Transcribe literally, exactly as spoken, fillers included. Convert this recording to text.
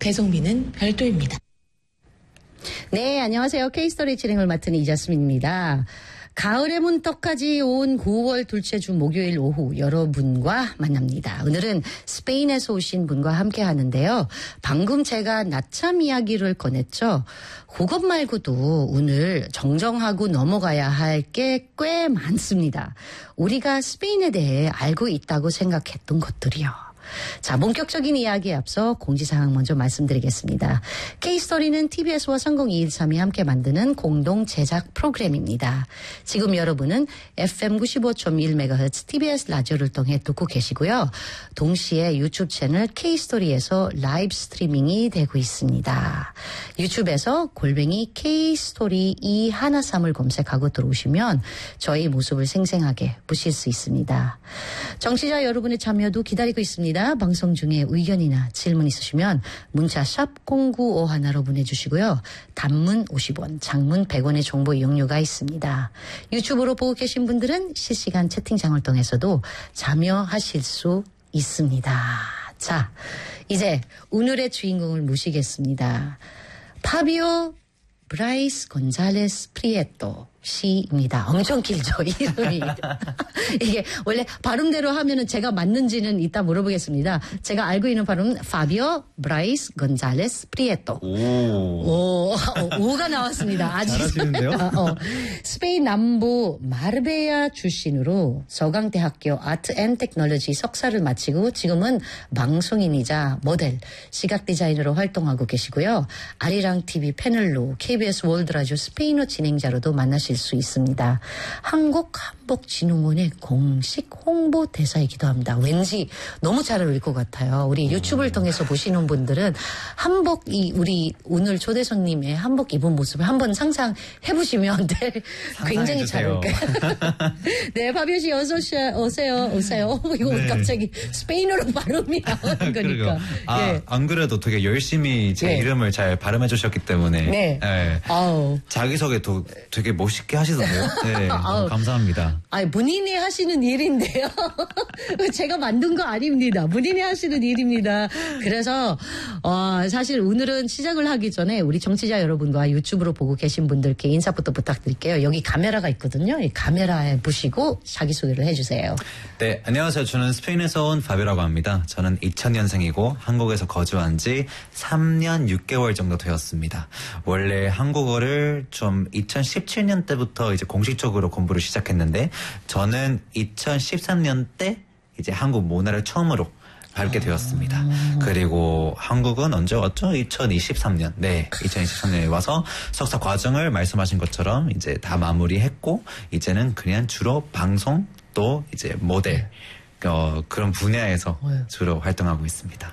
배송비는 별도입니다. 네, 안녕하세요. K스토리 진행을 맡은 이자스민입니다. 가을의 문턱까지 온 구월 둘째 주 목요일 오후 여러분과 만납니다. 오늘은 스페인에서 오신 분과 함께 하는데요. 방금 제가 낮잠 이야기를 꺼냈죠. 그것 말고도 오늘 정정하고 넘어가야 할 게 꽤 많습니다. 우리가 스페인에 대해 알고 있다고 생각했던 것들이요. 자, 본격적인 이야기에 앞서 공지사항 먼저 말씀드리겠습니다. K스토리는 티비에스와 삼공이일삼이 함께 만드는 공동 제작 프로그램입니다. 지금 여러분은 에프엠 구십오 점 일 메가헤르츠 티비에스 라디오를 통해 듣고 계시고요. 동시에 유튜브 채널 K스토리에서 라이브 스트리밍이 되고 있습니다. 유튜브에서 골뱅이 K스토리 이백십삼을 검색하고 들어오시면 저희 모습을 생생하게 보실 수 있습니다. 정치자 여러분의 참여도 기다리고 있습니다. 방송 중에 의견이나 질문 있으시면 문자 샵 공구오일로 보내주시고요. 단문 오십 원, 장문 백 원의 정보 이용료가 있습니다. 유튜브로 보고 계신 분들은 실시간 채팅창을 통해서도 참여하실 수 있습니다. 자, 이제 오늘의 주인공을 모시겠습니다. 파비오 브라이스 곤잘레스 프리에토 씨입니다. 엄청 길죠, 이름이. 이게 원래 발음대로 하면은 제가 맞는지는 이따 물어보겠습니다. 제가 알고 있는 발음은 파비오 브라이스 곤잘레스 프리에토. 오. 오, 오가 나왔습니다. 아주 잘하시는데요? 어, 스페인 남부 마르베야 출신으로 서강대학교 아트 앤 테크놀로지 석사를 마치고 지금은 방송인이자 모델, 시각 디자이너로 활동하고 계시고요. 아리랑 티비 패널로 케이비에스 월드라디오 스페인어 진행자로도 만나실 수 있습니다. 한국한복진흥원의 공식 홍보대사이기도 합니다. 왠지 너무 잘 어울릴 것 같아요. 우리 유튜브를 통해서 보시는 분들은 한복, 이 우리 오늘 초대손님의 한복 입은 모습을 한번 상상해보시면 네, 굉장히 잘 어울릴 거예요. 네, 파비오 씨 어서 오세요. 오세요. 이거 네. 갑자기 스페인어로 발음이 나오는 거니까. 아, 네. 안 그래도 되게 열심히 제 네. 이름을 잘 발음해 주셨기 때문에 네. 네. 아우. 자기소개도 되게 멋있게 하시던데요. 네, 너무 감사합니다. 아니, 본인이 하시는 일인데요. 제가 만든 거 아닙니다. 본인이 하시는 일입니다. 그래서 어, 사실 오늘은 시작을 하기 전에 우리 정치자 여러분과 유튜브로 보고 계신 분들께 인사부터 부탁드릴게요. 여기 카메라가 있거든요. 이 카메라에 보시고 자기소개를 해주세요. 네, 안녕하세요. 저는 스페인에서 온 파비오라고 합니다. 저는 이천 년생이고 한국에서 거주한 지 삼 년 육 개월 정도 되었습니다. 원래 한국어를 좀 이천십칠 년 때부터 이제 공식적으로 공부를 시작했는데 저는 이천십삼 년 때 이제 한국 문화를 처음으로 밟게 되었습니다. 아. 그리고 한국은 언제 왔죠? 이천이십삼 년. 네, 이천이십삼 년에 와서 석사 과정을 말씀하신 것처럼 이제 다 마무리했고 이제는 그냥 주로 방송 또 이제 모델 어, 그런 분야에서 주로 활동하고 있습니다.